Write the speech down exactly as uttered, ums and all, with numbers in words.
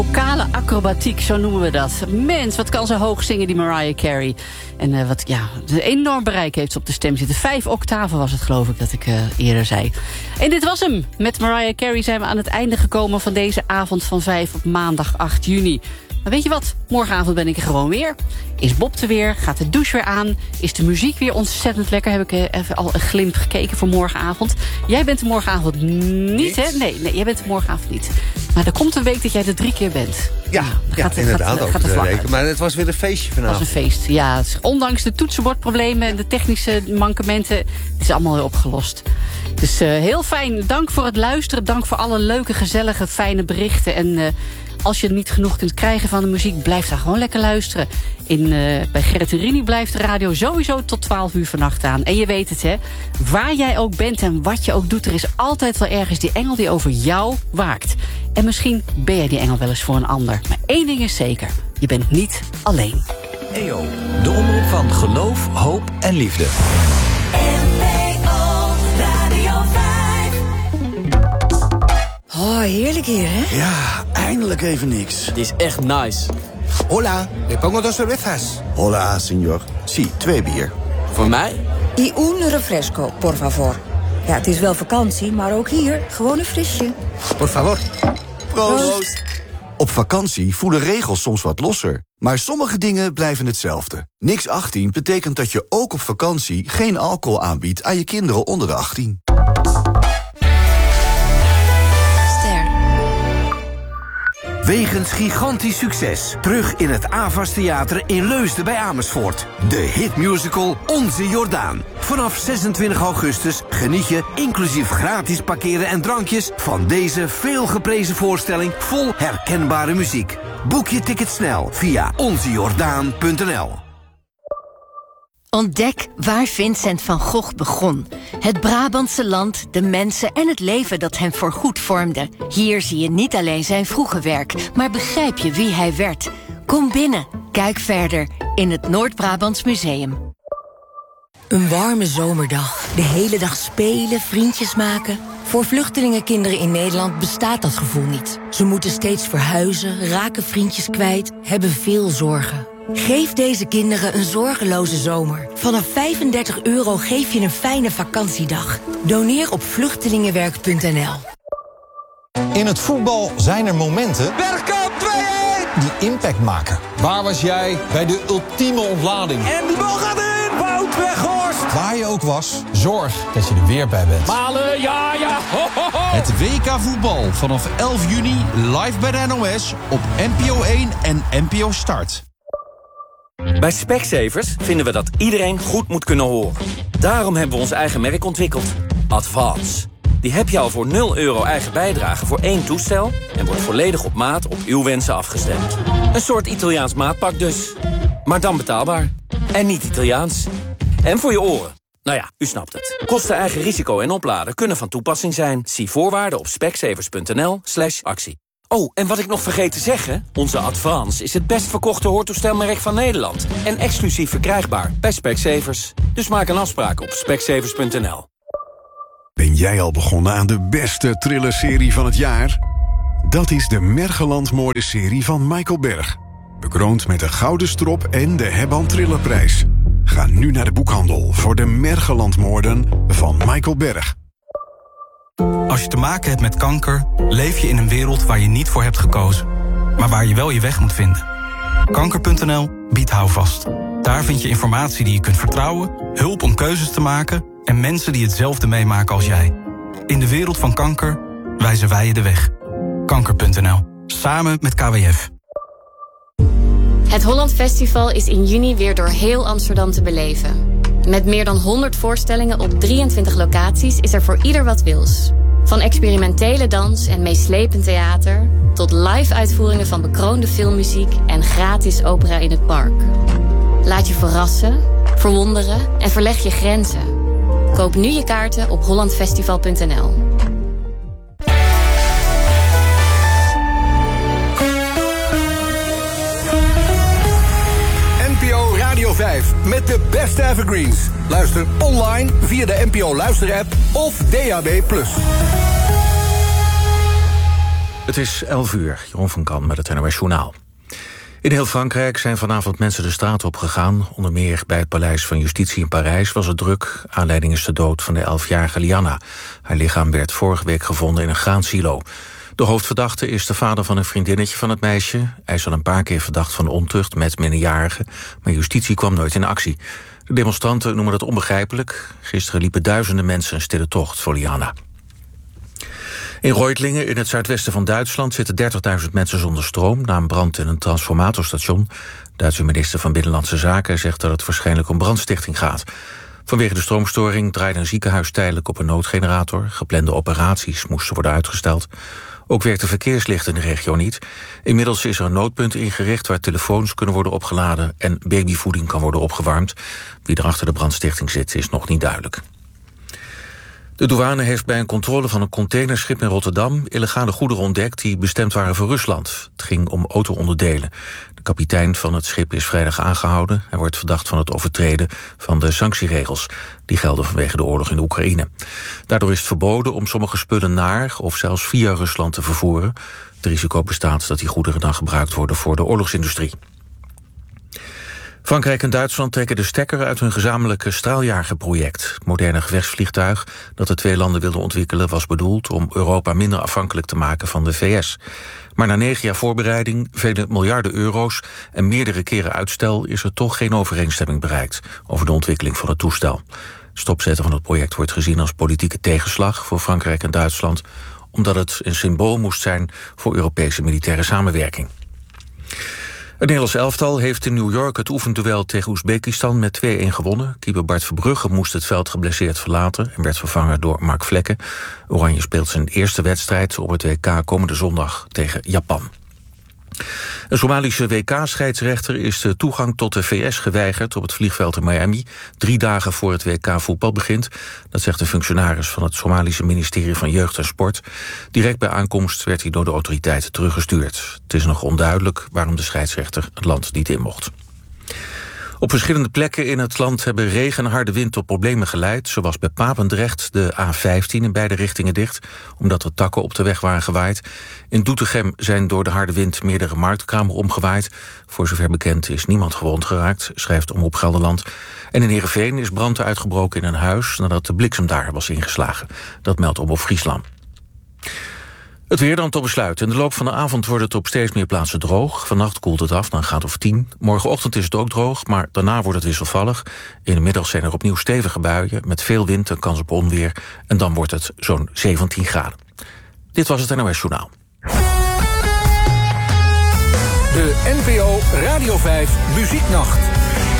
Vocale acrobatiek, zo noemen we dat. Mens, wat kan ze hoog zingen, die Mariah Carey. En uh, wat ja, een enorm bereik heeft ze op de stem zitten. Vijf octaven was het, geloof ik, dat ik uh, eerder zei. En dit was hem. Met Mariah Carey zijn we aan het einde gekomen van deze avond van vijf op maandag acht juni. Maar weet je wat? Morgenavond ben ik er gewoon weer. Is Bob er weer? Gaat de douche weer aan? Is de muziek weer ontzettend lekker? Heb ik even al een glimp gekeken voor morgenavond. Jij bent er morgenavond niet, niet? hè? Nee, nee, jij bent er morgenavond niet. Maar er komt een week dat jij er drie keer bent. Ja, nou, ja gaat, inderdaad. Gaat, gaat, gaat week. Maar het was weer een feestje vanavond. Het was een feest, ja. Ondanks de toetsenbordproblemen en de technische mankementen, het is allemaal weer opgelost. Dus uh, heel fijn. Dank voor het luisteren. Dank voor alle leuke, gezellige, fijne berichten. En uh, als je niet genoeg kunt krijgen van de muziek, blijf daar gewoon lekker luisteren. In, uh, bij Gerrit en Rini blijft de radio sowieso tot twaalf uur vannacht aan. En je weet het, hè. Waar jij ook bent en wat je ook doet, er is altijd wel ergens die engel die over jou waakt. En misschien ben jij die engel wel eens voor een ander. Maar één ding is zeker, je bent niet alleen. E O, de omroep van geloof, hoop en liefde. Oh, heerlijk hier, hè? Ja, eindelijk even niks. Het is echt nice. Hola, le pongo dos cervezas. Hola, señor. Sí, twee bier. Voor mij? Y un refresco, por favor. Ja, het is wel vakantie, maar ook hier gewoon een frisje. Por favor. Proost. Proost. Op vakantie voelen regels soms wat losser. Maar sommige dingen blijven hetzelfde. Niks achttien betekent dat je ook op vakantie geen alcohol aanbiedt aan je kinderen onder de achttien. Wegens gigantisch succes terug in het Avas Theater in Leusden bij Amersfoort. De hitmusical Onze Jordaan. Vanaf zesentwintig augustus geniet je, inclusief gratis parkeren en drankjes, van deze veelgeprezen voorstelling vol herkenbare muziek. Boek je ticket snel via onze jordaan punt n l. Ontdek waar Vincent van Gogh begon. Het Brabantse land, de mensen en het leven dat hem voorgoed vormde. Hier zie je niet alleen zijn vroege werk, maar begrijp je wie hij werd. Kom binnen, kijk verder in het Noord-Brabants Museum. Een warme zomerdag, de hele dag spelen, vriendjes maken. Voor vluchtelingenkinderen in Nederland bestaat dat gevoel niet. Ze moeten steeds verhuizen, raken vriendjes kwijt, hebben veel zorgen. Geef deze kinderen een zorgeloze zomer. Vanaf vijfendertig euro geef je een fijne vakantiedag. Doneer op vluchtelingenwerk punt n l. In het voetbal zijn er momenten Bergkamp twee-een! die impact maken. Waar was jij bij de ultieme ontlading? En die bal gaat in! Wout Weghorst! Waar je ook was, zorg dat je er weer bij bent. Malen, ja, ja! Ho, ho, ho. Het W K voetbal vanaf elf juni live bij de N O S op N P O één en N P O Start. Bij Specsavers vinden we dat iedereen goed moet kunnen horen. Daarom hebben we ons eigen merk ontwikkeld. Advance. Die heb je al voor nul euro eigen bijdrage voor één toestel en wordt volledig op maat op uw wensen afgestemd. Een soort Italiaans maatpak dus. Maar dan betaalbaar. En niet Italiaans. En voor je oren. Nou ja, u snapt het. Kosten, eigen risico en opladen kunnen van toepassing zijn. Zie voorwaarden op specsavers punt n l slash actie. Oh, en wat ik nog vergeet te zeggen, onze Advance is het best verkochte hoortoestelmerk van Nederland. En exclusief verkrijgbaar bij Specsavers. Dus maak een afspraak op specsavers punt n l. Ben jij al begonnen aan de beste thrillerserie van het jaar? Dat is de Mergeland-moordenserie van Michael Berg. Bekroond met de Gouden Strop en de Hebban Thrillerprijs. Ga nu naar de boekhandel voor de Mergeland-moorden van Michael Berg. Als je te maken hebt met kanker, leef je in een wereld waar je niet voor hebt gekozen. Maar waar je wel je weg moet vinden. kanker punt n l biedt houvast. Daar vind je informatie die je kunt vertrouwen, hulp om keuzes te maken en mensen die hetzelfde meemaken als jij. In de wereld van kanker wijzen wij je de weg. kanker punt n l. Samen met K W F. Het Holland Festival is in juni weer door heel Amsterdam te beleven. Met meer dan honderd voorstellingen op drieëntwintig locaties is er voor ieder wat wils. Van experimentele dans en meeslepend theater tot live-uitvoeringen van bekroonde filmmuziek en gratis opera in het park. Laat je verrassen, verwonderen en verleg je grenzen. Koop nu je kaarten op holland festival punt n l. N P O Radio vijf met de beste evergreens. Luister online via de N P O Luister-app of D A B plus. Het is elf uur, Jeroen van Kan met het N O S Journaal. In heel Frankrijk zijn vanavond mensen de straat op gegaan. Onder meer bij het Paleis van Justitie in Parijs was het druk. Aanleiding is de dood van de elfjarige Lianna. Haar lichaam werd vorige week gevonden in een graansilo. De hoofdverdachte is de vader van een vriendinnetje van het meisje. Hij is al een paar keer verdacht van ontucht met minderjarigen, maar justitie kwam nooit in actie. De demonstranten noemen dat onbegrijpelijk. Gisteren liepen duizenden mensen een stille tocht voor Lianna. In Reutlingen, in het zuidwesten van Duitsland, zitten dertigduizend mensen zonder stroom na een brand in een transformatorstation. De Duitse minister van Binnenlandse Zaken zegt dat het waarschijnlijk om brandstichting gaat. Vanwege de stroomstoring draaide een ziekenhuis tijdelijk op een noodgenerator. Geplande operaties moesten worden uitgesteld. Ook werkt de verkeerslicht in de regio niet. Inmiddels is er een noodpunt ingericht waar telefoons kunnen worden opgeladen en babyvoeding kan worden opgewarmd. Wie er achter de brandstichting zit is nog niet duidelijk. De douane heeft bij een controle van een containerschip in Rotterdam illegale goederen ontdekt die bestemd waren voor Rusland. Het ging om auto-onderdelen. De kapitein van het schip is vrijdag aangehouden. Hij wordt verdacht van het overtreden van de sanctieregels. Die gelden vanwege de oorlog in de Oekraïne. Daardoor is het verboden om sommige spullen naar of zelfs via Rusland te vervoeren. Het risico bestaat dat die goederen dan gebruikt worden voor de oorlogsindustrie. Frankrijk en Duitsland trekken de stekker uit hun gezamenlijke straaljagerproject. Het moderne gevechtsvliegtuig dat de twee landen wilden ontwikkelen was bedoeld om Europa minder afhankelijk te maken van de V S. Maar na negen jaar voorbereiding, vele miljarden euro's en meerdere keren uitstel is er toch geen overeenstemming bereikt over de ontwikkeling van het toestel. Stopzetten van het project wordt gezien als politieke tegenslag voor Frankrijk en Duitsland, omdat het een symbool moest zijn voor Europese militaire samenwerking. Het Nederlands elftal heeft in New York het oefenduel tegen Oezbekistan met twee-een gewonnen. Keeper Bart Verbrugge moest het veld geblesseerd verlaten en werd vervangen door Mark Vlekken. Oranje speelt zijn eerste wedstrijd op het W K komende zondag tegen Japan. Een Somalische W K-scheidsrechter is de toegang tot de V S geweigerd op het vliegveld in Miami, drie dagen voor het W K voetbal begint. Dat zegt een functionaris van het Somalische ministerie van Jeugd en Sport. Direct bij aankomst werd hij door de autoriteiten teruggestuurd. Het is nog onduidelijk waarom de scheidsrechter het land niet in mocht. Op verschillende plekken in het land hebben regen en harde wind tot problemen geleid. Zo was bij Papendrecht de A vijftien in beide richtingen dicht, omdat er takken op de weg waren gewaaid. In Doetinchem zijn door de harde wind meerdere marktkramen omgewaaid. Voor zover bekend is niemand gewond geraakt, schrijft Omroep Gelderland. En in Heerenveen is brand uitgebroken in een huis nadat de bliksem daar was ingeslagen. Dat meldt Omroep Friesland. Het weer dan tot besluit. In de loop van de avond wordt het op steeds meer plaatsen droog. Vannacht koelt het af naar een graad of tien. Morgenochtend is het ook droog, maar daarna wordt het wisselvallig. In de middag zijn er opnieuw stevige buien met veel wind en kans op onweer. En dan wordt het zo'n zeventien graden. Dit was het N O S Journaal. De N P O Radio vijf Muzieknacht.